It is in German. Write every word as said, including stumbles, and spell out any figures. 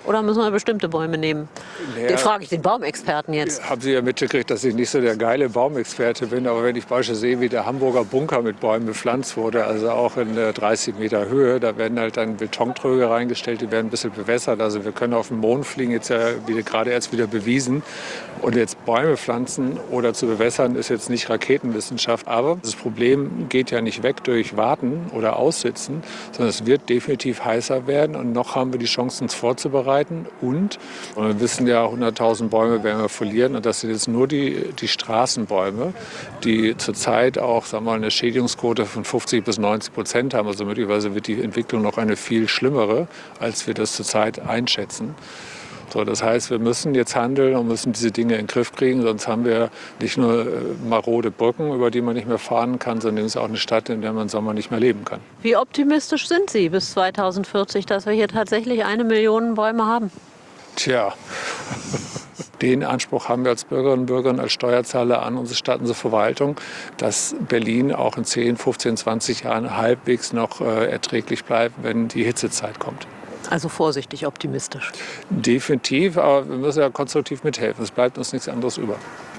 Oder müssen wir bestimmte Bäume nehmen? Naja, Den frage ich den Baumexperten jetzt. Haben Sie ja mitgekriegt, dass ich nicht so der geile Baumexperte bin, aber wenn ich beispielsweise sehe, wie der Hamburger Bunker mit Bäumen bepflanzt wurde, also auch in dreißig Meter Höhe, da werden halt dann Betontröge reingestellt, die werden ein bisschen bewässert. Also wir können auf den Mond fliegen, jetzt ja wieder, gerade erst wieder bewiesen. Und jetzt Bäume pflanzen oder zu bewässern, ist jetzt nicht Raketenwissenschaft. Aber das Problem geht ja nicht weg durch Warten oder Aussitzen, sondern es wird definitiv heißer werden. Und noch haben wir die Chance, uns vorzubereiten. Und, und wir wissen ja, hunderttausend Bäume werden wir verlieren. Und das sind jetzt nur die, die Straßenbäume, die zurzeit auch, sagen wir mal, eine Schädigungsquote von fünfzig bis neunzig Prozent haben. Also möglicherweise wird die Entwicklung noch eine viel schlimmere, als wir das zurzeit einschätzen. So, das heißt, wir müssen jetzt handeln und müssen diese Dinge in den Griff kriegen, sonst haben wir nicht nur marode Brücken, über die man nicht mehr fahren kann, sondern es ist auch eine Stadt, in der man im Sommer nicht mehr leben kann. Wie optimistisch sind Sie bis zweitausendvierzig, dass wir hier tatsächlich eine Million Bäume haben? Tja, den Anspruch haben wir als Bürgerinnen und Bürger, als Steuerzahler an unsere Stadt, unsere Verwaltung, dass Berlin auch in zehn, fünfzehn, zwanzig Jahren halbwegs noch äh, erträglich bleibt, wenn die Hitzezeit kommt. Also vorsichtig optimistisch. Definitiv, aber wir müssen ja konstruktiv mithelfen. Es bleibt uns nichts anderes über.